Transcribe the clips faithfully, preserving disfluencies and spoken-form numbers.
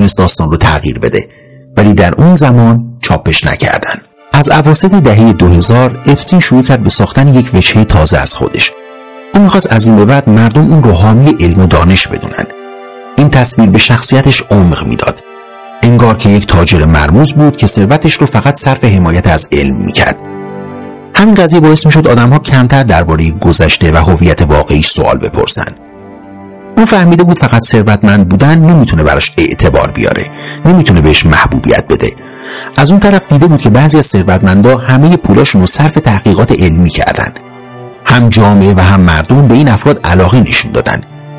میتونست داستان رو تغییر بده، ولی در اون زمان چاپش نکردن. از اواسط دهه دو هزار اپستین شروع کرد به ساختن یک وجهه تازه از خودش. اون میخواست از این به بعد مردم اون رو حامی علم و دانش بدونن. این تصویر به شخصیتش عمق میداد. انگار که یک تاجر مرموز بود که ثروتش رو فقط صرف حمایت از علم میکرد. همین قضیه باعث میشد آدم‌ها کمتر درباره گذشته و هویت واقعیش سوال بپرسن. اون فهمیده بود فقط ثروتمند بودن نمیتونه براش اعتبار بیاره، نمیتونه بهش محبوبیت بده. از اون طرف دیده بود که بعضی از ثروتمندا همه پولاشون رو صرف تحقیقات علمی کردن. هم جامعه و هم مردم به این افراد علاقه نشون دادن.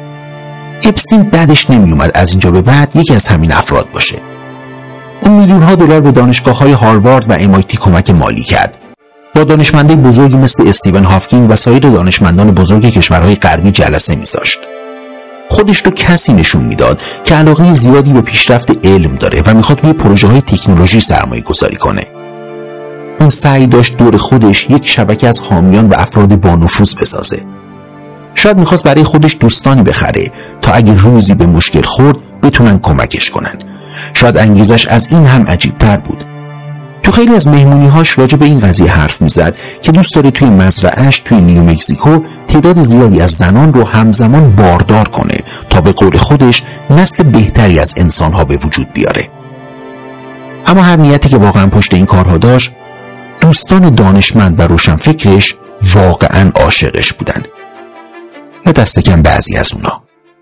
اپستین بعدش نمیومد از اینجا به بعد یکی از همین افراد باشه. اون میلیون‌ها دلار به دانشگاه‌های هاروارد و ام آی تی کمک مالی کرد. با دانشمندای بزرگی مثل استیون هاکینگ و سایر دانشمندان بزرگ کشورهای غربی جلسه می‌ذاشت. خودش رو کسی نشون میداد که علاقه زیادی به پیشرفت علم داره و میخواد روی پروژه‌های تکنولوژی سرمایه گذاری کنه. اون سعی داشت دور خودش یک شبکه از حامیان و افراد با نفوذ بسازه. شاید میخواست برای خودش دوستانی بخره تا اگه روزی به مشکل خورد بتونن کمکش کنن. شاید انگیزش از این هم عجیب‌تر بود. تو خیلی از مهمونی‌هاش راجع به این قضیه حرف میزد که دوست داره توی مزرعه‌اش توی نیومکزیکو تعداد زیادی از زنان رو همزمان باردار کنه تا به قول خودش نسل بهتری از انسان‌ها به وجود بیاره. اما هر نیتی که واقعا پشت این کارها داشت، دوستان دانشمند و روشنفکرش واقعا عاشقش بودن. یا دست کم بعضی از اونا.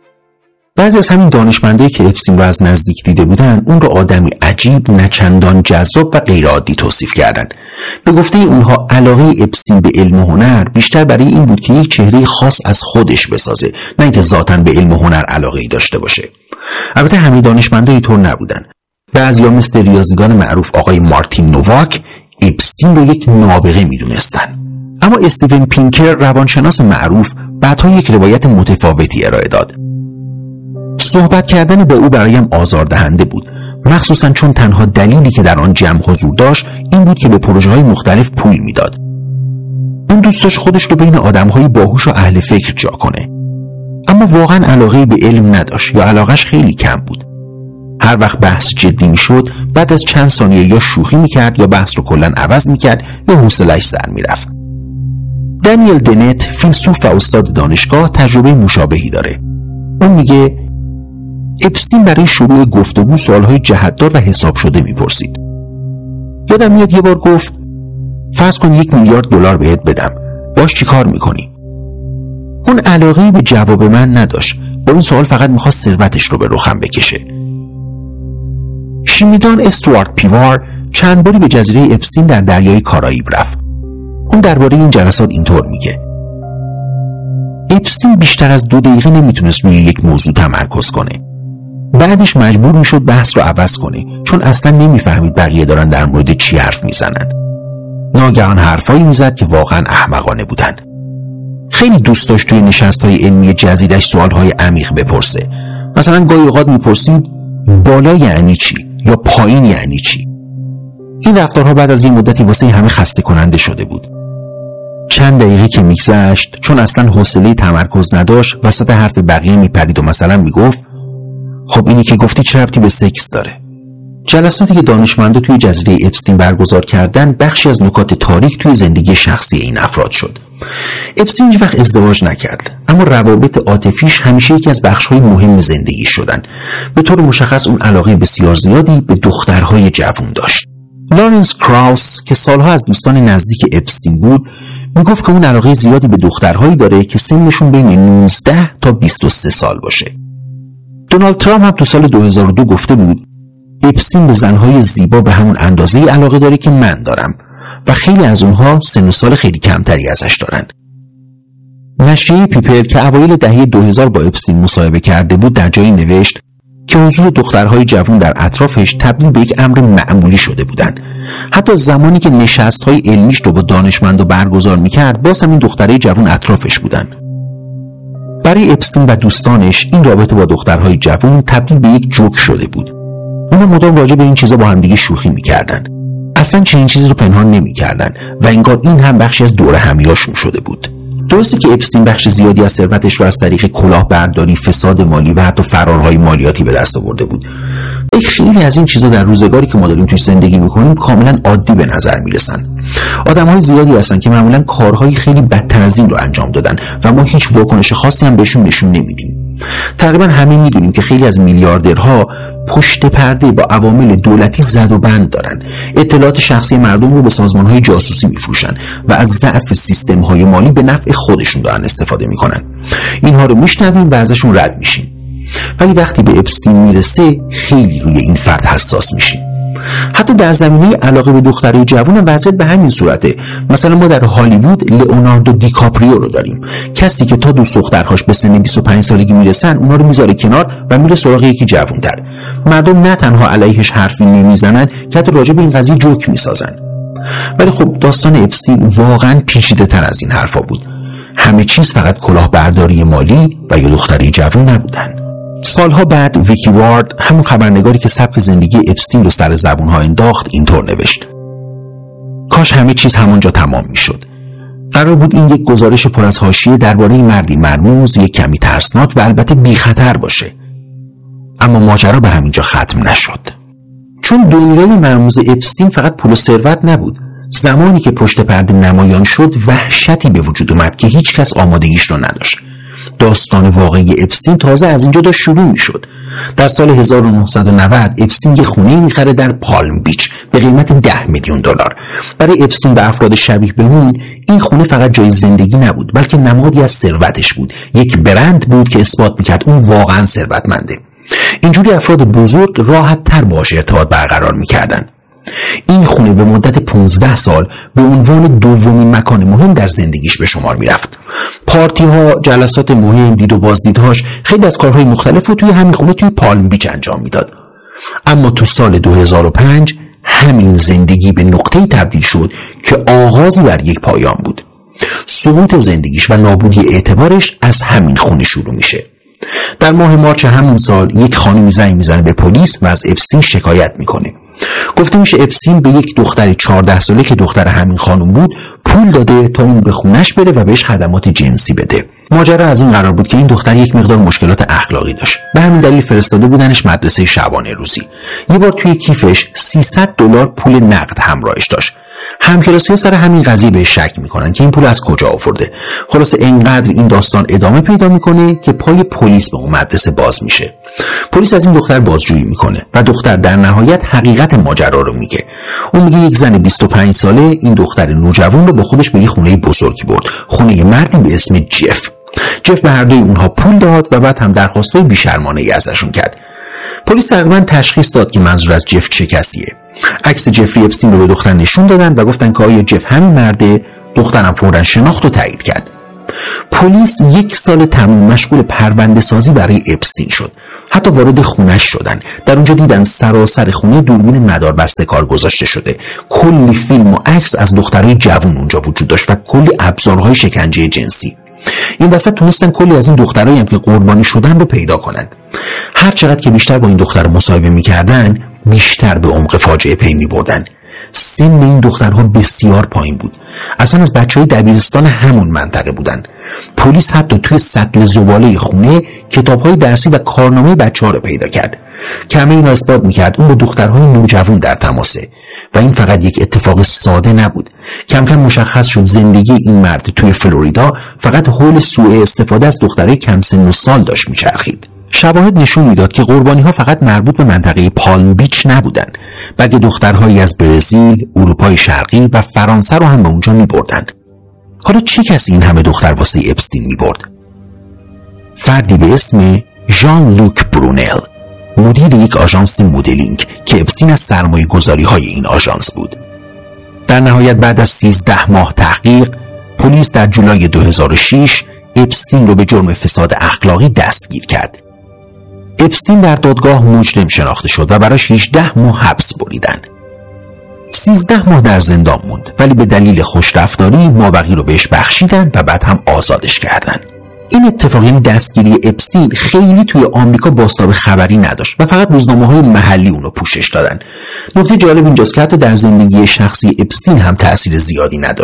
بعضی از همین دانشمندایی که اپستین رو از نزدیک دیده بودن اون رو آدمی عجیب، نچندان جذاب و غیرعادی توصیف کردن. به گفته اونها علاقه اپستین به علم و هنر بیشتر برای این بود که یک چهره خاص از خودش بسازه، نه اینکه ذاتاً به علم و هنر علاقه‌ای داشته باشه. البته همه دانشمندا اینطور نبودن. بعضیا مثل ریاضیدان معروف آقای مارتین نوواک اپستین رو یک نابغه میدونستن. اما استیون پینکر روانشناس معروف بعدها یک روایت متفاوتی ارائه داد. صحبت کردن با او برایم آزاردهنده بود، مخصوصا چون تنها دلیلی که در آن جمع حضور داشت این بود که به پروژه‌های مختلف پول میداد. اون دوست داشت خودش رو بین آدم‌های باهوش و اهل فکر جا کنه، اما واقعا علاقه به علم نداشت یا علاقش خیلی کم بود. هر وقت بحث جدی میشد بعد از چند ثانیه یا شوخی میکرد یا بحث رو کلاً عوض میکرد یا حوصله‌اش سر میرفت. دانیل دنت، فیلسوف و استاد دانشگاه، تجربه مشابهی داره. اون میگه اپستین برای شروع گفتگو سوالهای جهت‌دار و حساب شده میپرسید. یادم میاد یه بار گفت فرض کن یک میلیارد دلار بهت بدم، باش چی کار میکنی؟ اون علاقه‌ای به جواب من نداشت، با این سوال فقط میخواست ثروتش رو به رخم بکشه. شیمیدان استوارت پیوار چند باری به جزیره اپستین در دریای کارائیب رفت. اون درباره این جلسات اینطور میگه: اپستین بیشتر از دو دقیقه نمیتونست روی یک موضوع تمرکز کنه. بعدش مجبور میشد بحث رو عوض کنه چون اصلا نمیفهمید بقیه دارن در مورد چی حرف میزنن. ناگهان حرفایی میزد که واقعا احمقانه بودن. خیلی دوست داشت توی نشست‌های علمی جزیره‌اش سوال‌های عمیق بپرسه. مثلا گاهی اوقات میپرسید بالا یعنی چی یا پایین یعنی چی. این رفتارها بعد از این مدتی واسه همه خسته کننده شده بود. چند دقیقه که میگذشت چون اصلا حوصله تمرکز نداشت وسط حرف بقیه میپرید و مثلا میگفت خب اینی که گفتی چه ربطی به سکس داره؟ جلساتی که دانشمندا توی جزیره اپستین برگزار کردن بخشی از نکات تاریک توی زندگی شخصی این افراد شد. اپستین هیچ وقت ازدواج نکرد، اما روابط عاطفیش همیشه یکی از بخش‌های مهم زندگی شدن. به طور مشخص اون علاقه بسیار زیادی به دخترهای جوان داشت. لارنس کراوس که سالها از دوستان نزدیک اپستین بود میگفت که اون علاقه زیادی به دخترهایی داره که سنشون بین نوزده تا بیست و سه سال باشه. دونالد ترامپ هم تو سال دو هزار و دو گفته بود اپستین به زنهای زیبا به همون اندازه علاقه داره که من دارم و خیلی از اونها سن و سال خیلی کمتری ازش دارن. نشریه پیپر که اوایل دهه دو هزار با اپستین مصاحبه کرده بود در جایی نوشت که حضور دخترهای جوان در اطرافش تبدیل به یک امر معمولی شده بودن. حتی زمانی که نشست‌های علمیش رو با دانشمندا برگزار می‌کرد باز هم این دخترای جوان اطرافش بودن. برای اپستین و دوستانش این رابطه با دخترهای جوان تبدیل به یک جوک شده بود. اونا مدام راجع به این چیزا با هم دیگه شوخی می‌کردن. اصلا چنین چیزی رو پنهان نمی‌کردن و انگار این هم بخشی از دوره همیاشون شده بود. درسته که اپستین بخش زیادی از ثروتش رو از طریق کلاهبرداری، فساد مالی و حتی فرارهای مالیاتی به دست آورده بود. خیلی از این چیزا در روزگاری که ما داریم توی زندگی میکنیم کاملا عادی به نظر میرسن. آدم‌های زیادی هستن که معمولا کارهای خیلی بدتر از این رو انجام دادن و ما هیچ واکنش خاصی هم بهشون نشون نمیدیم. تقریبا همه میدونیم که خیلی از میلیاردرها پشت پرده با عوامل دولتی زد و بند دارن، اطلاعات شخصی مردم رو به سازمان‌های جاسوسی میفروشن و از ضعف سیستم‌های مالی به نفع خودشون دارن استفاده میکنن. اینها رو میشنویم و ازشون رد میشیم، ولی وقتی به اپستین میرسه خیلی روی این فرد حساس میشیم. حتی در زمینه علاقه به دخترای جوان هم وضعیت به همین صورته. مثلا ما در هالیوود لئوناردو دیکاپریو رو داریم، کسی که تا دوست دخترهاش به سن بیست و پنج سالگی میرسن اونا رو میذاره کنار و میره سراغ یکی جوان‌تر. مردم نه تنها علیهش حرفی نمیزنن که حتی راجع به این قضیه جوک میسازن. ولی خب داستان اپستین واقعا پیچیده‌تر از این حرفا بود. همه چیز فقط کلاهبرداری مالی و یا دختری جوان نبودن. سالها بعد ویکی وارد، همون خبرنگاری که سبک زندگی اپستین رو سر زبونها انداخت، اینطور نوشت: کاش همه چیز همونجا تمام میشد. قرار بود این یک گزارش پر از حاشیه درباره مردی مرموز، یک کمی ترسناک و البته بی خطر باشه. اما ماجرا به همینجا ختم نشد. چون دنیای مرموز اپستین فقط پول و ثروت نبود. زمانی که پشت پرده نمایان شد وحشتی به وجود اومد که هیچ کس آمادگیش رو نداشت. داستان واقعی اپستین تازه از اینجا داشت شروع می شد. در سال هزار و نهصد و نود اپستین یه خونه میخره در پالم بیچ به قیمت ده میلیون دلار. برای اپستین و افراد شبیه به اون این خونه فقط جای زندگی نبود، بلکه نمادی از ثروتش بود. یک برند بود که اثبات میکرد اون واقعا ثروتمنده. اینجوری افراد بزرگ راحت تر باهاش ارتباط برقرار میکردن. این خونه به مدت پانزده سال به عنوان دومین مکان مهم در زندگیش به شمار میرفت. پارتی ها، جلسات مهم، دید و بازدیدهاش، خیلی از کارهای مختلف رو توی همین خونه توی پالم بیچ انجام میداد. اما تو سال دو هزار و پنج همین زندگی به نقطه‌ای تبدیل شد که آغازی بر یک پایان بود. سقوط زندگیش و نابودی اعتبارش از همین خونه شروع میشه. در ماه مارچ همون سال یک خانمی زنگ میزنه به پلیس و از اپستین شکایت میکنه. گفته میشه اپستین به یک دختر چهارده ساله که دختر همین خانم بود پول داده تا اون به خونش بره و بهش خدمات جنسی بده. ماجرا از این قرار بود که این دختر یک مقدار مشکلات اخلاقی داشت. به همین دلیل فرستاده بودنش مدرسه شبانه روزی. یه بار توی کیفش سیصد دلار پول نقد همراهش داشت. همکلاسی‌ها سر همین قضیه بهش شک میکنن که این پول از کجا آورده. خلاصه اینقدر این داستان ادامه پیدا میکنه که پای پلیس به اون مدرسه باز میشه. پلیس از این دختر بازجویی میکنه و دختر در نهایت حقیقت ماجرا رو میگه. اون میگه یک زن بیست و پنج ساله این دختر نوجوان رو با خودش به یه خونه بزرگی برد، خونه مردی به اسم جف. جف به هر دوی اونها پول داد و بعد هم درخواستای بی‌شرمانه‌ای ازشون کرد. پلیس تقریبا تشخیص داد که منظور از جف چه کسیه. عکس جفری اپستین رو به دختر نشون دادن و گفتن که آیا جف همین مرده. دخترم فوراً شناخت و تایید کرد. پلیس یک سال تمام مشغول پرونده سازی برای اپستین شد. حتی وارد خونش شدن. در اونجا دیدن سراسر خونه دوربین مداربسته کار گذاشته شده. کلی فیلم و عکس از دخترای جوان اونجا وجود داشت و کلی ابزارهای شکنجه جنسی. این وسط تونستن کلی از این دخترایی هم که قربانی شدن رو پیدا کنن. هر چقدر که بیشتر با این دختر مصاحبه می‌کردن، بیشتر به عمق فاجعه پی می‌بردن. سن این دخترها بسیار پایین بود. اصلا از بچه‌های دبیرستان همون منطقه بودن. پلیس حتی توی سطل زباله خونه کتاب‌های درسی و کارنامه بچه‌ها رو پیدا کرد. کمی این اثبات می‌کرد اون با دخترهای نوجوان در تماسه و این فقط یک اتفاق ساده نبود. کم کم مشخص شد زندگی این مرد توی فلوریدا فقط حول سوء استفاده از دخترای کم سن و سال داشت می‌چرخید. شواهد نشون میداد که قربانی‌ها فقط مربوط به منطقه پالم بیچ نبودن، بلکه دخترهایی از برزیل، اروپای شرقی و فرانسه رو هم به اونجا می‌بردن. حالا چه کسی این همه دختر واسه اپستین می‌برد؟ فردی به اسم ژان لوک برونل، مدیر یک آژانس مدلینگ که اپستین از سرمایه‌گذاری‌های این آژانس بود. در نهایت بعد از سیزده ماه تحقیق، پلیس در جولای دو هزار و شش اپستین رو به جرم فساد اخلاقی دستگیر کرد. اپستین در دادگاه مجرم شناخته شد و براش هجده ماه حبس بریدن. سیزده ماه در زندان موند، ولی به دلیل خوشرفتاری مابقی رو بهش بخشیدن و بعد هم آزادش کردن. این اتفاق، یعنی دستگیری اپستین، خیلی توی آمریکا بازتاب خبری نداشت و فقط روزنامه‌های محلی اون رو پوشش دادن. نکته جالب اینجاست که حتی در زندگی شخصی اپستین هم تأثیر زیادی نداشت.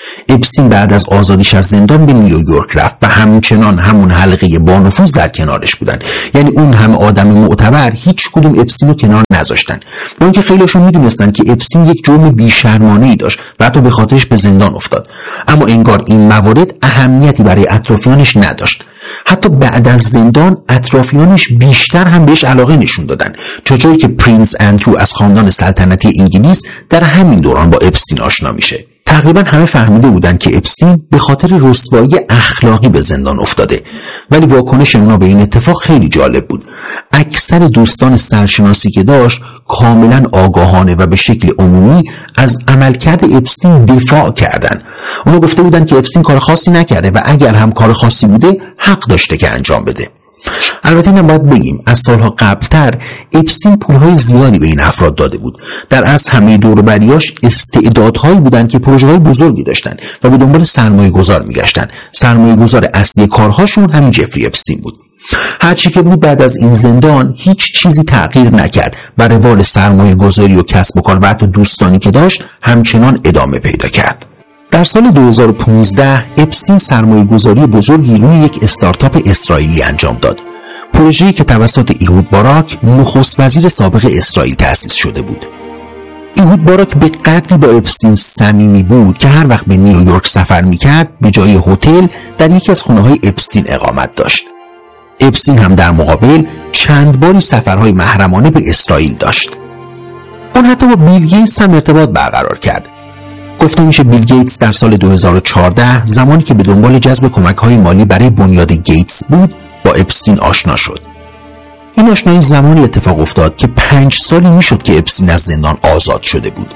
اپستین بعد از آزادیش از زندان به نیویورک رفت و همچنان همون حلقه با نفوذ در کنارش بودن. یعنی اون همه آدم معتبر هیچ کدوم اپستین رو کنار نذاشتن، با اینکه خیلیشون میدونستن که اپستین یک جرم بی‌شرمانه‌ای داشت و حتی به خاطرش به زندان افتاد، اما انگار این موارد اهمیتی برای اطرافیانش نداشت. حتی بعد از زندان اطرافیانش بیشتر هم بهش علاقه نشون دادن، چطوری که پرنس اندرو از خاندان سلطنتی انگلیس در همین دوران با اپستین آشنا میشه. تقریبا همه فهمیده بودن که اپستین به خاطر رسوایی اخلاقی به زندان افتاده، ولی واکنش اونا به این اتفاق خیلی جالب بود. اکثر دوستان سرشناسی که داشت کاملا آگاهانه و به شکل عمومی از عملکرد اپستین دفاع کردن. اونا گفته بودن که اپستین کار خاصی نکرده و اگر هم کار خاصی بوده حق داشته که انجام بده. البته اینم باید بگیم از سالها قبلتر اپستین پولهای زیادی به این افراد داده بود. در اصل همه دور و بریاش استعدادهایی بودن که پروژه‌های بزرگی داشتن و به دنبال سرمایه گذار میگشتن. سرمایه گذار اصلی کارهاشون همین جفری اپستین بود. هرچی که بود بعد از این زندان هیچ چیزی تغییر نکرد و روال سرمایه گذاری و کسب و کار و حتی دوستانی که داشت همچنان ادامه پیدا کرد. در سال دو هزار و پانزده اپستین سرمایه گذاری بزرگی روی یک استارتاپ اسرائیلی انجام داد. پروژه‌ای که توسط ایهود باراک نخست وزیر سابق اسرائیل تأسیس شده بود. ایهود باراک به قدری با اپستین صمیمی بود که هر وقت به نیویورک سفر می‌کرد به جای هتل در یکی از خونه‌های اپستین اقامت داشت. اپستین هم در مقابل چند باری سفرهای محرمانه به اسرائیل داشت. اون حتی با بیل گیتس هم ارتباط برقرار کرد. گفته میشه بیل گیتس در سال دو هزار و چهارده زمانی که به دنبال جذب کمک‌های مالی برای بنیاد گیتس بود با اپستین آشنا شد. این آشنایی زمانی اتفاق افتاد که پنج سالی میشد که اپستین از زندان آزاد شده بود.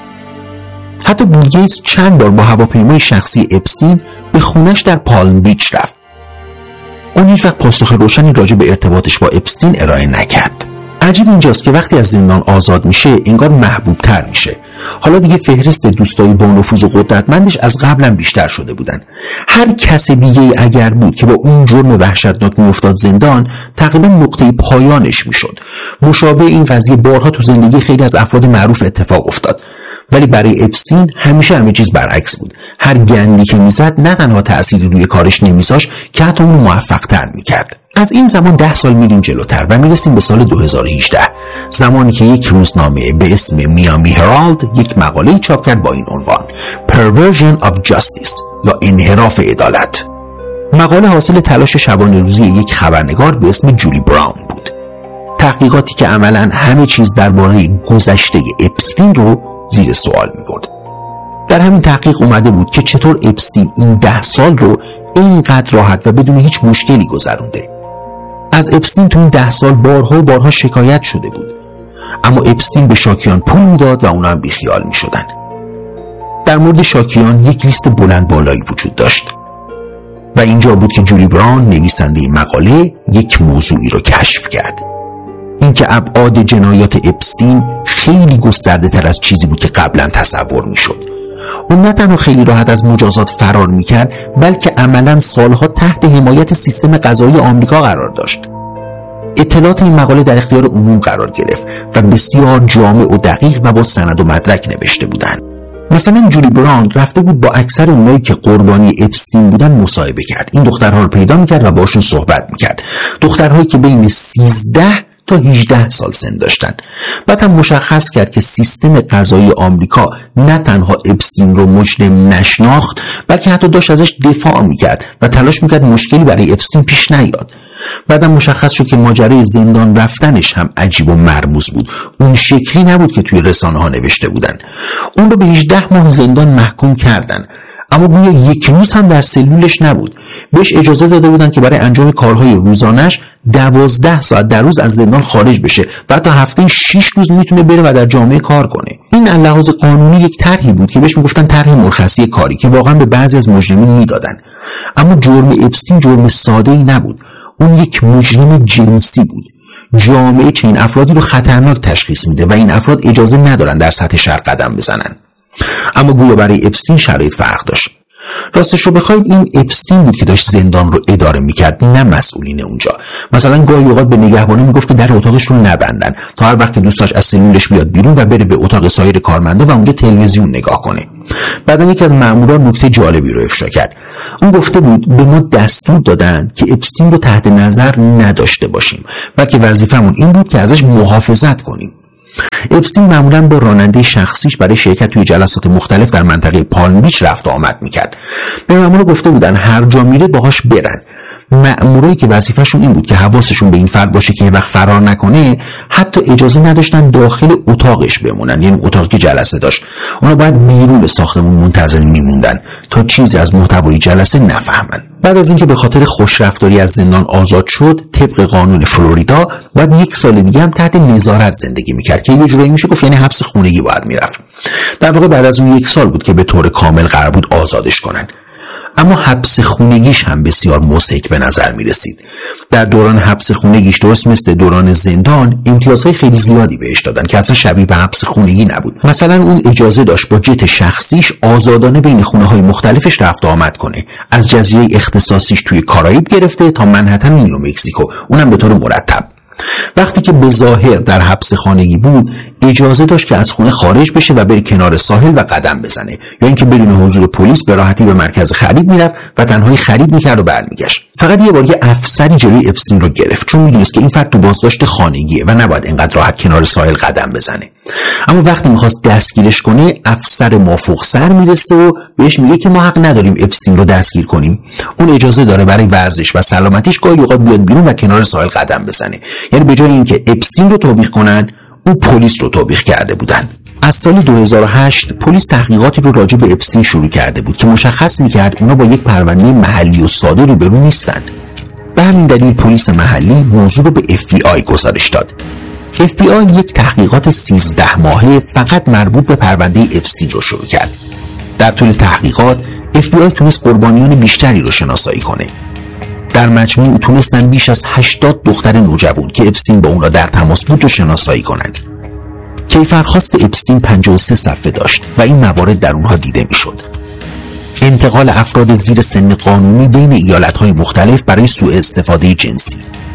حتی بیل گیتس چند بار با هواپیمای شخصی اپستین به خونش در پالم بیچ رفت. اون هیچ وقت پاسخ روشنی راجع به ارتباطش با اپستین ارائه نکرد. عجیب اینجاست که وقتی از زندان آزاد میشه انگار محبوب تر میشه. حالا دیگه فهرست دوستای با نفوذ و قدرتمندش از قبلا بیشتر شده بودن. هر کس دیگه اگر بود که با اون جرم وحشتناک میافتاد زندان تقریبا نقطه پایانش میشد. مشابه این قضیه بارها تو زندگی خیلی از افراد معروف اتفاق افتاد، ولی برای اپستین همیشه همه چیز برعکس بود. هر گندی که میزد نه تنها تأثیری روی کارش نمیذاشت که حتی اون موفق تر میکرد. از این زمان ده سال میریم جلوتر و میرسیم به سال دو هزار و هجده، زمانی که یک روزنامه به اسم میامی هرالد یک مقاله چاپ کرد با این عنوان Perversion of Justice یا انحراف عدالت. مقاله حاصل تلاش شبانه روزی یک خبرنگار به اسم جولی براون بود. تحقیقاتی که عملاً همه چیز درباره گذشته اپستین رو زیر سوال می‌برد. در همین تحقیق اومده بود که چطور اپستین این ده سال رو اینقدر راحت و بدون هیچ مشکلی گذرونده. از اپستین تو این ده سال بارها و بارها شکایت شده بود، اما اپستین به شاکیان پول میداد و اونا هم بیخیال میشدن. در مورد شاکیان یک لیست بلند بالایی وجود داشت و اینجا بود که جولی براون نویسنده مقاله یک موضوعی رو کشف کرد، اینکه ابعاد جنایات اپستین خیلی گسترده تر از چیزی بود که قبلا تصور میشد. اون نه تنها خیلی راحت از مجازات فرار میکرد، بلکه عملا سالها تحت حمایت سیستم قضایی آمریکا قرار داشت. اطلاعات این مقاله در اختیار عموم قرار گرفت و بسیار جامع و دقیق و با سند و مدرک نوشته بودند. مثلا جولی براون رفته بود با اکثر اونایی که قربانی اپستین بودن مصاحبه کرد. این دخترها رو پیدا میکرد و باشون صحبت میکرد. دخترهایی که بین سیزده تا هجده سال سن داشتن. بعد هم مشخص کرد که سیستم قضایی آمریکا نه تنها اپستین رو مجرم نشناخت، بلکه حتی داشت ازش دفاع میکرد و تلاش میکرد مشکلی برای اپستین پیش نیاد. بعد هم مشخص شد که ماجرای زندان رفتنش هم عجیب و مرموز بود. اون شکلی نبود که توی رسانه ها نوشته بودن. اون رو به هجده ماه زندان محکوم کردن، اما گویا یک روز هم در سلولش نبود. بهش اجازه داده بودن که برای انجام کارهای روزانش دوازده ساعت در روز از زندان خارج بشه و تا هفته شش روز میتونه بره و در جامعه کار کنه. این از لحاظ قانونی یک طرحی بود که بهش میگفتن طرح مرخصی کاری که واقعا به بعضی از مجرمین میدادن. اما جرم اپستین جرم ساده‌ای نبود. اون یک مجرم جنسی بود. جامعه چنین افرادی رو خطرناک تشخیص میده و این افراد اجازه ندارن در سطح شهر قدم بزنن. اما گویا برای اپستین شرایط فرق داشت. راستش رو بخواید این اپستین بود که داشت زندان رو اداره میکرد، نه مسئولین اونجا. مثلا گاهی اوقات به نگهبانه میگفت که در اتاقش رو نبندن تا هر وقت که دوست داشت از سلولش بیاد بیرون و بره به اتاق سایر کارمندا و اونجا تلویزیون نگاه کنه. بعدن یکی از ماموران نکته جالبی رو افشا کرد. اون گفته بود به ما دستور دادن که اپستین رو تحت نظر نداشته باشیم، بلکه وظیفمون این بود که ازش محافظت کنیم. اپستین معمولا با راننده شخصیش برای شرکت توی جلسات مختلف در منطقه پالم بیچ رفت و آمد میکرد. به مامورا گفته بودن هر جا میره باهاش برن. مامورایی که وظیفه‌شون این بود که حواسشون به این فرد باشه که یه وقت فرار نکنه، حتی اجازه نداشتن داخل اتاقش بمونن، یعنی اتاقی که جلسه داشت. اونا باید بیرون ساختمون منتظر میموندن تا چیزی از محتوای جلسه نفهمن. بعد از اینکه به خاطر خوشرفتاری از زندان آزاد شد، طبق قانون فلوریدا باید یک سال دیگه هم تحت نظارت زندگی میکرد که یه جورایی میشه گفت یعنی حبس خونگی باید میرفت. در واقع بعد از اون یک سال بود که به طور کامل قرار بود آزادش کنن. اما حبس خونگیش هم بسیار مضحک به نظر می رسید. در دوران حبس خونگیش درست مثل دوران زندان امتیازهای خیلی زیادی بهش دادن که اصلا شبیه به حبس خونگی نبود. مثلا اون اجازه داشت با جت شخصیش آزادانه بین خونه های مختلفش رفت و آمد کنه، از جزیره اختصاصیش توی کارائیب گرفته تا منهتن نیومکزیکو، اونم به طور مرتب. وقتی که به ظاهر در حبس خانگی بود، اجازه داشت که از خونه خارج بشه و بره کنار ساحل و قدم بزنه، یا اینکه بدون حضور پلیس به راحتی به مرکز خرید میرفت و تنهایی خرید میکرد و برمیگشت. فقط یه بار یه افسری جلوی اپستین رو گرفت، چون میدونست که این فرد تو بازداشت خانگیه و نباید اینقدر راحت کنار ساحل قدم بزنه. اما وقتی میخواست دستگیرش کنه، افسر مافوق سر میرسه و بهش میگه که ما حق نداریم اپستین رو دستگیر کنیم. اون اجازه داره برای ورزش و سلامتیش گاهی اوقات بیاد بیرون و کنار ساحل قدم بزنه. یعنی به جای اینکه اپستین رو توبیخ کنن، او پلیس رو توبیخ کرده بودن. از سال دو هزار و هشت پلیس تحقیقاتی رو راجع به اپستین شروع کرده بود که مشخص میکرد اونا با یک پرونده محلی و ساده روبرو نیستن. به همین دلیل پلیس محلی موضوع رو به اف بی آی گزارش داد. اف بی آی یک تحقیقات سیزده ماهه فقط مربوط به پرونده اپستین رو شروع کرد. در طول تحقیقات اف بی آی تونست قربانیان بیشتری رو شناسایی کنه. در مجموع تونستن بیش از هشتاد دختر نوجوان که اپستین با اونا در تماس بود رو شناسایی کنن. کیفرخواست اپستین پنجاه و سه صفحه داشت و این موارد در اونها دیده میشد: انتقال افراد زیر سن قانونی بین ایالت‌های مختلف برای سوء استفاده جنسی،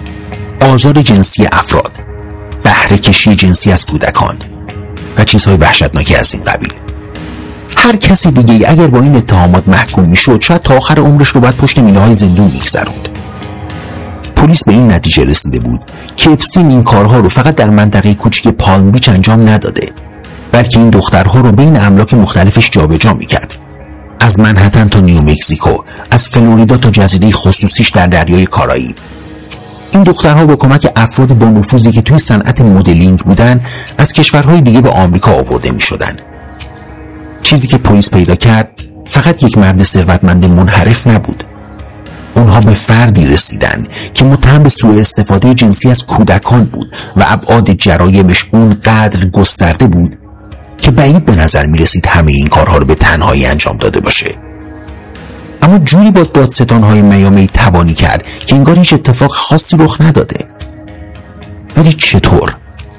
آزار جنسی افراد، بهره کشی جنسی از کودکان و چیزهای وحشتناکی از این قبیل. هر کسی دیگه اگر با این اتهامات محکوم میشد، شاید تا آخر عمرش رو باید پشت مینه‌های زندون میگذروند. پلیس به این نتیجه رسیده بود که اپستین این کارها رو فقط در منطقه کوچیک پالم بیچ انجام نداده، بلکه این دخترها رو بین املاک مختلفش جابجا میکرد. از منهتن تا نیومکزیکو، از فلوریدا تا جزیره خصوصیش در دریای کارائیب. این دخترها با کمک افراد با نفوذی که توی صنعت مدلینگ بودن، از کشورهای دیگه به آمریکا آورده میشدن. چیزی که پلیس پیدا کرد فقط یک مرد ثروتمند منحرف نبود. اونها به فردی رسیدن که متهم به سوء استفاده جنسی از کودکان بود و ابعاد جرایمش اونقدر گسترده بود که بعید به نظر می رسید همه این کارها رو به تنهایی انجام داده باشه. اما جوری با دادستانهای میامی تبانی کرد که انگار هیچ اتفاق خاصی رخ نداده. ولی چطور؟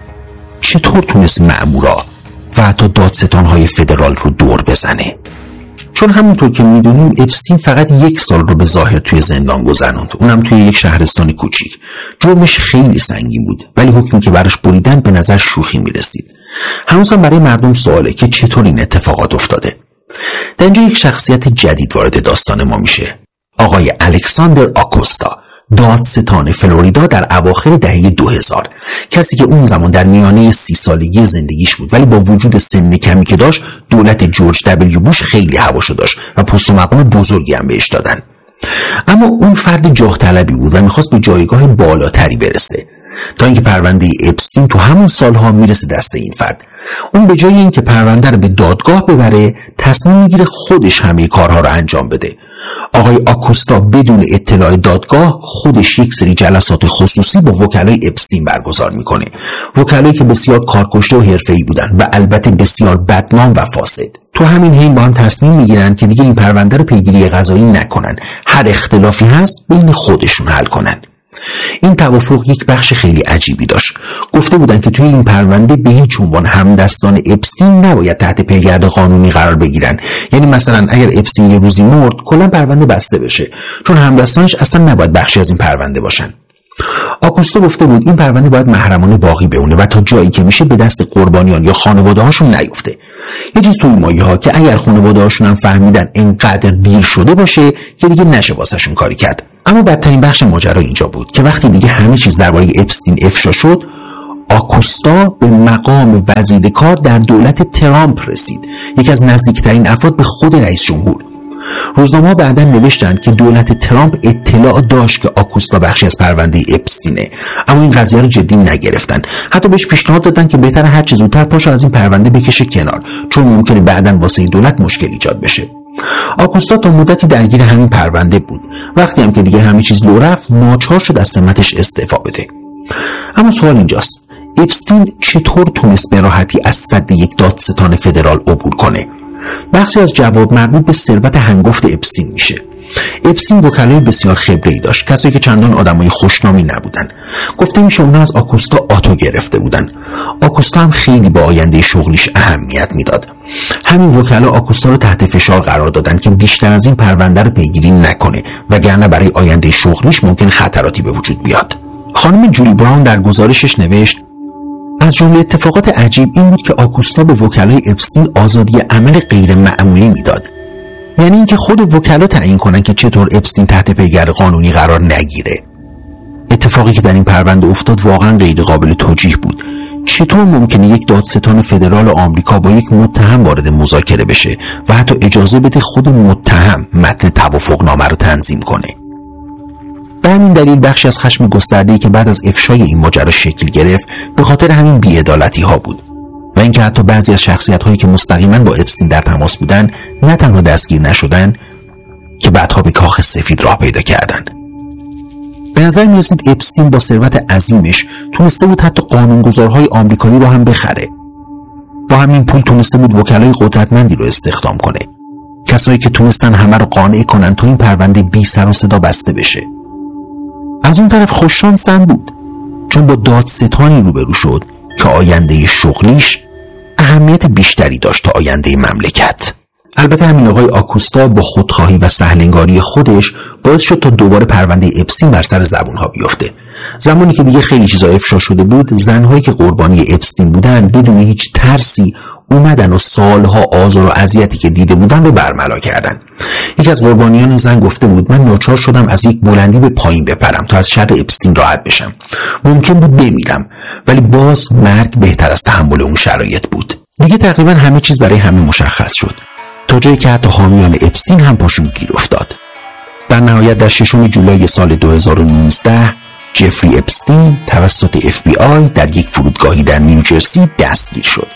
چطور تونست مأمورا و حتی دادستانهای فدرال رو دور بزنه؟ چون همونطور که میدونیم اپستین فقط یک سال رو به ظاهر توی زندان گذروند، اونم توی یک شهرستان کوچیک. جرمش خیلی سنگین بود، ولی حکمی که براش بریدن به نظر شوخی میرسید. هنوزم برای مردم سواله که چطور این اتفاقات افتاده. در اینجا یک شخصیت جدید وارد داستان ما میشه: آقای الکساندر آکوستا، دادستان فلوریدا در اواخر دهه دو هزار. کسی که اون زمان در میانه سی سالگی زندگیش بود، ولی با وجود سن کمی که داشت، دولت جورج دبلیو بوش خیلی هواشو داشت و پست و مقام بزرگی هم بهش دادن. اما اون فرد جاه طلبی بود و میخواست به جایگاه بالاتری برسه، تا اینکه پرونده اپستین تو همون سالها میرسه دست این فرد. اون به جای اینکه پرونده رو به دادگاه ببره، تصمیم میگیره خودش همه کارها رو انجام بده. آقای آکوستا بدون اطلاع دادگاه خودش یک سری جلسات خصوصی با وکلای اپستین برگزار میکنه، وکلایی که بسیار کارکشته و حرفه‌ای بودن و البته بسیار بدنام و فاسد. تو همین حین با هم تصمیم میگیرن که دیگه این پرونده رو پیگیری قضایی نکنن، هر اختلافی هست بین خودشون حل کنن. این توافق یک بخش خیلی عجیبی داشت. گفته بودن که توی این پرونده به هیچ عنوان همدستان اپستین نباید تحت پیگرد قانونی قرار بگیرن. یعنی مثلا اگر اپستین یه روزی مرد، کلا پرونده بسته بشه، چون همدستانش اصلا نباید بخشی از این پرونده باشن. آکوستا گفته بود این پرونده باید محرمانه باقی بمونه و تا جایی که میشه به دست قربانیان یا خانواده هاشون نیفته. یه چیز توی مایه ها که اگر خانواده هاشون هم فهمیدن اینقدر دیر شده باشه که دیگه نشه واسهشون کاری کرد. اما بدترین بخش ماجرا اینجا بود که وقتی دیگه همه چیز درباره اپستین افشا شد، آکوستا به مقام وزیر کار در دولت ترامپ رسید، یکی از نزدیکترین افراد به خود رئیس جمهور. روزنامه‌ها بعداً نوشتند که دولت ترامپ اطلاع داشت که آکوستا بخشی از پرونده اپستینه، اما این قضیه رو جدی نگرفتن. حتی بهش پیشنهاد دادن که بهتره هر چه زودتر پاشو از این پرونده بکشه کنار، چون ممکنه بعداً واسه دولت مشکل ایجاد بشه. آکوستا تا مدتی درگیر همین پرونده بود. وقتی هم که دیگه همه چیز لو رفت، ناچار شد از سمتش استعفا بده. اما سوال اینجاست، اپستین چطور تونست به راحتی از سد یک دادستان فدرال عبور کنه؟ بخشی از جواب مربوط به ثروت هنگفت اپستین میشه. اپستین وکلای بسیار خبره‌ای داشت، کسایی که چندان آدمای خوشنامی نبودن. گفته میشه اونا از آکوستا آتو گرفته بودن. آکوستا هم خیلی با آینده شغلیش اهمیت میداد. همین وکلا آکوستا رو تحت فشار قرار دادن که بیشتر از این پرونده رو پیگیری نکنه، وگرنه برای آینده شغلیش ممکن خطراتی به وجود بیاد. خانم جولی براون در گزارشش نوشت از جمله اتفاقات عجیب این بود که آکوستا به وکلای اپستین آزادی عمل غیر معمولی میداد. یعنی اینکه خود وکلا تعیین کنن که چطور اپستین تحت پیگرد قانونی قرار نگیره. اتفاقی که در این پرونده افتاد واقعا غیر قابل توجیه بود. چطور ممکنه یک دادستان فدرال آمریکا با یک متهم وارد مذاکره بشه و حتی اجازه بده خود متهم متن توافقنامه رو تنظیم کنه؟ به همین دلیل بخشی از خشم گسترده‌ای که بعد از افشای این ماجرا شکل گرفت به خاطر همین بی‌عدالتی ها بود و اینکه حتی بعضی از شخصیت هایی که مستقیما با اپستین در تماس بودن نه تنها دستگیر نشدن که بعدها به کاخ سفید راه پیدا کردن. به نظر می رسید اپستین با ثروت عظیمش تونسته بود حتی قانونگذارهای آمریکایی رو هم بخره. با همین پول تونسته بود وکلای قدرتمندی رو استخدام کنه، کسایی که تونستن همه رو قانع کنن تا این پرونده بی سر و صدا بسته بشه. از اون طرف خوششانس هم بود، چون با دادستانی روبرو شد که آینده شغلیش اهمیت بیشتری داشت تا آینده مملکت. البته همین آقای آکوستا با خودخواهی و سهلنگاری خودش باعث شد تا دوباره پرونده اپستین بر سر زبونها بیفته. زمانی که دیگه خیلی چیزا افشا شده بود، زنهایی که قربانی اپستین بودن بدون هیچ ترسی اومدن و سالها آزار و اذیتی که دیده بودن رو برملا کردن. یکی از قربانیان زن گفته بود من ناچار شدم از یک بلندی به پایین بپرم تا از شر اپستین راحت بشم. ممکن بود بمیرم، ولی باز مرگ بهتر از تحمل اون شرایط بود. دیگه تقریبا همه چیز برای همه مشخص شد، تا جایی که حتی حامیان اپستین هم پاشون گیر افتاد. در نهایت در ششم جولای سال دو هزار و نوزده جفری اپستین توسط اف بی آی در یک فرودگاهی در نیوجرسی دستگیر شد.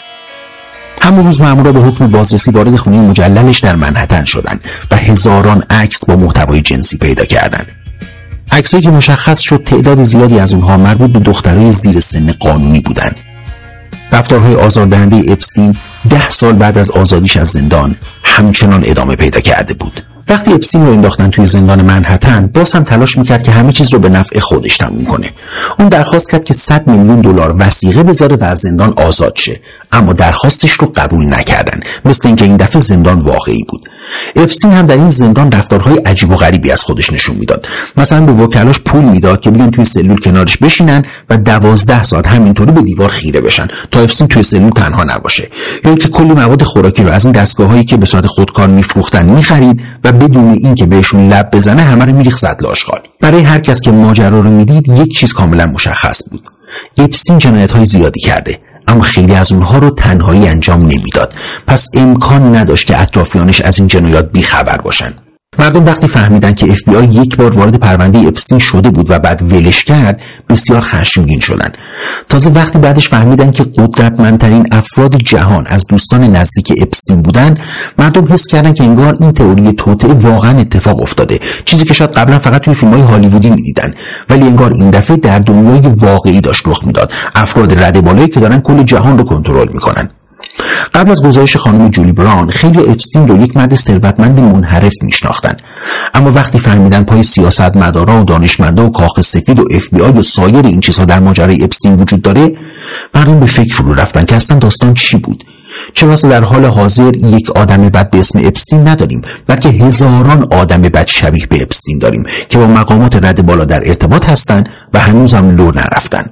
همون روز مامورا به حکم بازرسی وارد خونه مجللش در منهتن شدند و هزاران عکس با محتوای جنسی پیدا کردند. عکسایی که مشخص شد تعداد زیادی از اونها مربوط به دخترای زیر سن قانونی بودند. رفتارهای آزاردهنده اپستین ده سال بعد از آزادیش از زندان همچنان ادامه پیدا کرده بود. وقتی اپستین رو انداختن توی زندان منهتن، باز هم تلاش میکرد که همه چیز رو به نفع خودش تموم کنه. اون درخواست کرد که صد میلیون دلار وثیقه بذاره و از زندان آزاد شه، اما درخواستش رو قبول نکردن، مثل اینکه این دفعه زندان واقعی بود. اپستین هم در این زندان رفتارهای عجیب و غریبی از خودش نشون میداد. مثلا به وکلاش پول میداد که بیان توی سلول کنارش بشینن و دوازده ساعت همینطوری به دیوار خیره بشن تا اپستین توی سلول تنها نباشه، یا اینکه کلی مواد خوراکی رو از این دستگاه‌هایی که به صورت خودکار میفروختن میخرید و بدون اینکه بهشون لب بزنه همه رو میریخت زد لاشخال. برای هر کس که ماجرا رو میدید یک چیز کاملا مشخص بود: اپستین جنایت‌های زیادی کرده، اما خیلی از اونها رو تنهایی انجام نمیداد، پس امکان نداشت که اطرافیانش از این جنایات بیخبر باشن. مردم وقتی فهمیدن که اف بی آی یک بار وارد پرونده اپستین شده بود و بعد ولش کرد، بسیار خشمگین شدن. تازه وقتی بعدش فهمیدن که قدرتمندترین افراد جهان از دوستان نزدیک اپستین بودن، مردم حس کردن که انگار این تئوری توطئه واقعا اتفاق افتاده، چیزی که شاید قبلا فقط توی فیلم‌های هالیوودی می‌دیدن، ولی انگار این دفعه در دنیای واقعی داشت رخ میداد. افراد رده بالایی که دارن کل جهان رو کنترل می‌کنن. قبل از گزارش خانم جولی براون، خیلی اپستین رو یک مرد ثروتمند منحرف میشناختن، اما وقتی فهمیدن پای سیاستمدارا و دانشمندا و کاخ سفید و اف بی آی و سایر این چیزها در ماجرای اپستین وجود داره، مردم به فکر فرو رفتن که اصلا داستان چی بود. چه واسه در حال حاضر یک آدم بد به اسم اپستین نداریم، بلکه هزاران آدم بد شبیه به اپستین داریم که با مقامات رد بالا در ارتباط هستن و هنوزم لو نرفتن.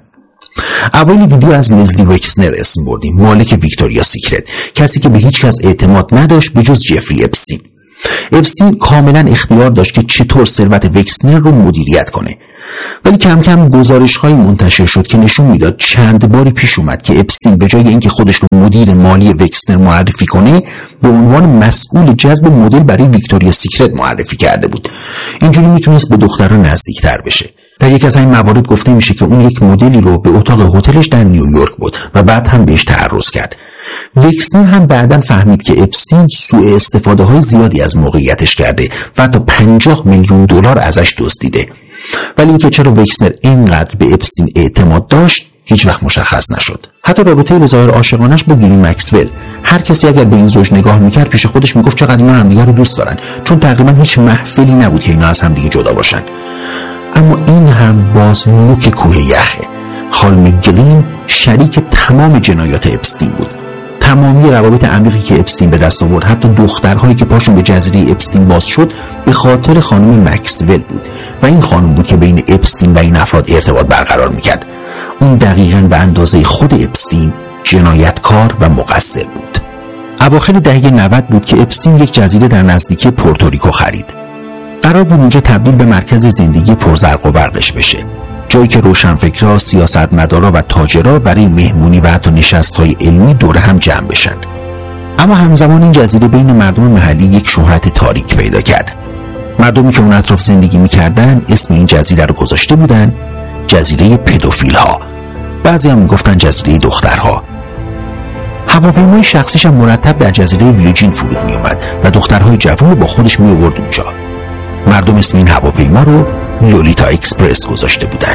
اوایل ویدیو از لزلی وکسنر اسم بردیم، مالک ویکتوریا سیکرت، کسی که به هیچ کس اعتماد نداشت به جز جفری اپستین. اپستین کاملا اختیار داشت که چطور ثروت وکسنر رو مدیریت کنه، ولی کم کم گزارش‌هایی منتشر شد که نشون میداد چند باری پیش اومد که اپستین به جای اینکه خودش رو مدیر مالی وکسنر معرفی کنه، به عنوان مسئول جذب مدل برای ویکتوریا سیکرت معرفی کرده بود. اینجوری میتونست به دخترها نزدیکتر بشه. در یک از این موارد گفته میشه که اون یک مدلی رو به اتاق هتلش در نیویورک بود و بعد هم بهش تعرض کرد. وکسنر هم بعداً فهمید که اپستین سوء استفاده های زیادی از موقعیتش کرده و تا پنجاه میلیون دلار ازش دزدیده. ولی اینکه چرا وکسنر اینقدر به اپستین اعتماد داشت هیچ وقت مشخص نشد. حتی رابطه به ظاهر عاشقانش با گیلی مکسول، هر کسی اگر به این زوج نگاه میکرد پیش خودش میگفت چقدر اینا همدیگه رو دوست دارن، چون تقریبا هیچ محفلی نبود که اینا از همدیگه جدا باشن. اما این هم باز نوک کوه یخه. خانم گلین شریک تمام جنایات اپستین بود. تمامی روابط عمیقی که اپستین به دست آورد، حتی دخترهایی که پاشون به جزیره اپستین باز شد، به خاطر خانم مکسول بود و این خانم بود که بین اپستین و این افراد ارتباط برقرار میکرد. اون دقیقاً به اندازه خود اپستین جنایتکار و مقصر بود. اواخر دهه نود بود که اپستین یک جزیره در نزدیکی پورتوریکو خرید. قرار بود اونجا تبدیل به مرکز زندگی پرزرق و برقش بشه، جایی که روشنفکرها، سیاستمدارا و تاجرها برای مهمونی و حتی نشست‌های علمی دور هم جمع بشن. اما همزمان این جزیره بین مردم محلی یک شهرت تاریک پیدا کرد. مردمی که اون اطراف زندگی می‌کردن اسم این جزیره رو گذاشته بودن جزیره پدوفیل‌ها. بعضی هم میگفتن جزیره دخترها. هواپیمای شخصیش هم مرتب در جزیره ویرجین فرود میومد و دخترهای جوان رو با خودش میآورد اونجا. مردم اسم این هواپیما رو لولیتا اکسپرس گذاشته بودن.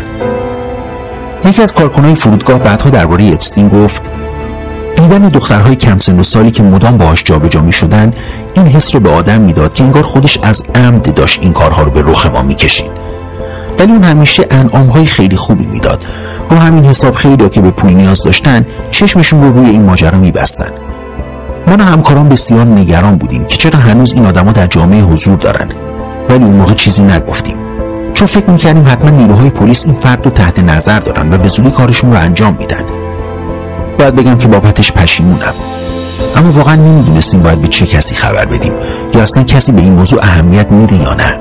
یکی از کارکنای فرودگاه بعدها درباره اپستین گفت دیدن دخترهای کم سن و سالی که مدام باهاش جابجا میشدن این حس رو به آدم میداد که انگار خودش از عمد داشت این کارها رو به رخ ما میکشید. ولی اون همیشه انعامهای خیلی خوبی میداد. رو همین حساب خیلی‌ها که به پول نیاز داشتن چشمشون رو روی این ماجرا میبستن. من و همکاران بسیار نگران بودیم که چرا هنوز این آدما در جامعه حضور دارن، ولی اون موقع چیزی نگفتیم، چون فکر میکردیم حتما نیروهای پلیس این فرد رو تحت نظر دارن و به زودی کارشون رو انجام میدن. باید بگم که بابتش پشیمونم، اما واقعا نمیدونستیم باید به چه کسی خبر بدیم یا اصلا کسی به این موضوع اهمیت میده یا نه.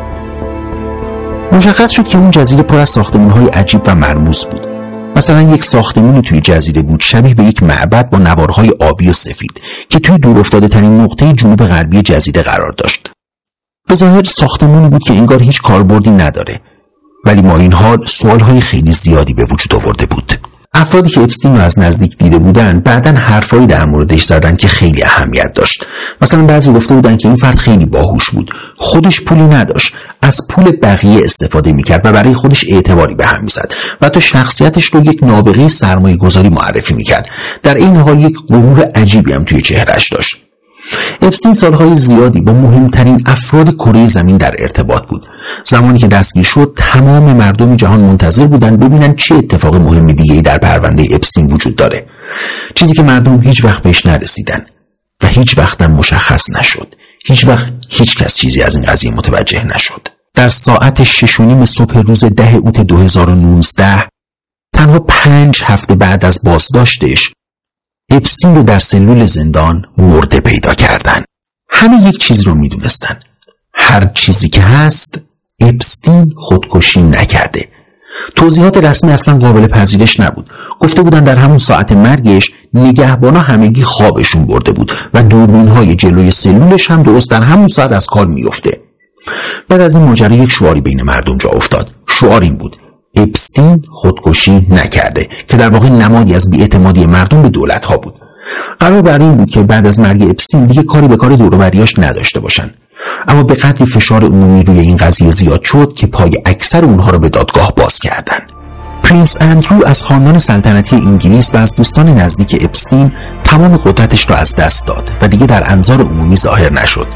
مشخص شد که اون جزیره پر از ساختمان‌های عجیب و مرموز بود. مثلا یک ساختمانی توی جزیره بود شبیه به یک معبد با نوارهای آبی و سفید که توی دورافتاده ترین نقطه جنوب غربی جزیره قرار داشت. به ظاهر ساختمانی بود که انگار هیچ کاربردی نداره، ولی ما این حال سوالهای خیلی زیادی به وجود آورده بود. افرادی که اپستین رو از نزدیک دیده بودن بعداً حرفایی در موردش زدن که خیلی اهمیت داشت. مثلا بعضی گفته بودن که این فرد خیلی باهوش بود، خودش پولی نداشت، از پول بقیه استفاده میکرد و برای خودش اعتباری به هم میزد و تو شخصیتش رو یک نابغه سرمایه گذاری معرفی میکرد. در این حال یک غرور عجیبی هم توی چهرهش داشت. اپستین سالهای زیادی با مهمترین افراد کره زمین در ارتباط بود. زمانی که دستگیر شد تمام مردم جهان منتظر بودن ببینن چه اتفاق مهم دیگه‌ای در پرونده اپستین وجود داره، چیزی که مردم هیچ وقت بهش نرسیدن و هیچ وقت هم مشخص نشد. هیچ وقت هیچ کس چیزی از این قضیه متوجه نشد. در ساعت شش و نیم صبح روز ده اوت دو هزار و نوزده، تنها پنج هفته بعد از بازداشتش، اپستین رو در سلول زندان مرده پیدا کردن. همه یک چیز رو میدونستن، هر چیزی که هست اپستین خودکشی نکرده. توضیحات رسمی اصلا قابل پذیرش نبود. گفته بودن در همون ساعت مرگش نگهبانا همگی خوابشون برده بود و دوربین‌های جلوی سلولش هم درست در همون ساعت از کار میفته. بعد از این ماجرا یک شعاری بین مردم جا افتاد. شعار این بود: اپستین خودکشی نکرده، که در واقع نمادی از بی‌اعتمادی مردم به دولت‌ها بود. قرار بر این بود که بعد از مرگ اپستین دیگه کاری به کار دور و بریاش نداشته باشن. اما به قدری فشار عمومی روی این قضیه زیاد شد که پای اکثر اونها رو به دادگاه باز کردن. پرنس اندرو از خاندان سلطنتی انگلیس و از دوستان نزدیک اپستین تمام قدرتش را از دست داد و دیگه در انظار عمومی ظاهر نشد.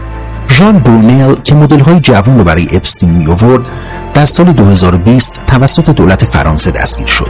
ژان برونل که مدل‌های جوان رو برای اپستین می آورد، در سال دو هزار و بیست توسط دولت فرانسه دستگیر شد.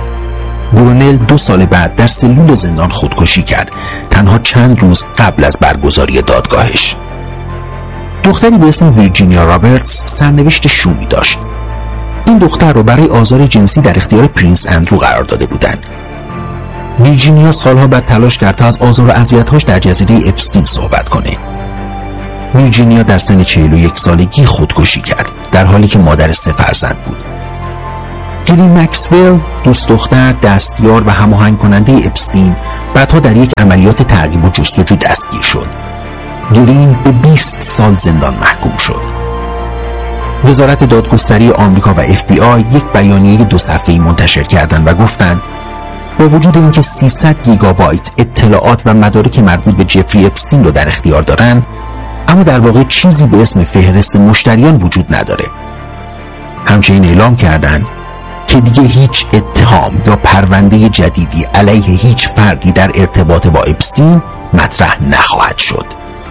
برونل دو سال بعد در سلول زندان خودکشی کرد، تنها چند روز قبل از برگزاری دادگاهش. دختری به اسم ویرجینیا رابرتس سرنوشت شومی داشت. این این دختر رو برای آزار جنسی در اختیار پرینس اندرو قرار داده بودند. ویرجینیا سالها بعد تلاش کرد تا از آزار و اذیت‌هاش در جزیره اپستین صحبت کنه. ویرجینیا در سن چهل و یک سالگی خودکشی کرد در حالی که مادر سه فرزند بود. گرین مکسول، دوست دختر، دستیار و هماهنگ کننده اپستین، بعدها در یک عملیات تعقیب و جستجو دستگیر شد. گرین به بیست سال زندان محکوم شد. وزارت دادگستری آمریکا و اف بی آی یک بیانیه دو صفحه‌ای منتشر کردند و گفتند با وجود اینکه سیصد گیگابایت اطلاعات و مدارک مربوط به جفری اپستین رو در اختیار دارند، اما در واقع چیزی به اسم فهرست مشتریان وجود نداره. همچنین اعلام کردند که دیگه هیچ اتهام یا پرونده جدیدی علیه هیچ فردی در ارتباط با اپستین مطرح نخواهد شد.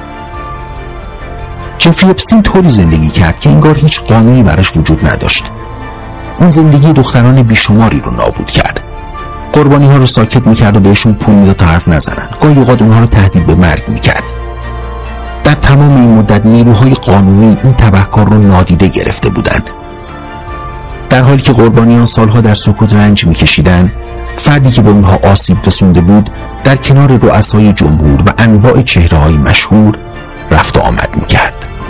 جفری اپستین طوری زندگی کرد که انگار هیچ قانونی براش وجود نداشت. اون زندگی دختران بیشماری رو نابود کرد. قربانی ها رو ساکت میکرد و بهشون پول میداد تا حرف نزنن. گاهی اوقات اونها رو تهدید به مرگ میکرد. در تمام این مدت نیروهای قانونی این تبهکار رو نادیده گرفته بودند. در حالی که قربانیان سالها در سکوت رنج میکشیدند، فردی که به اونها آسیب رسونده بود در کنار رؤسای جمهور و انواع چهره‌های مشهور رفت و آمد میکرد.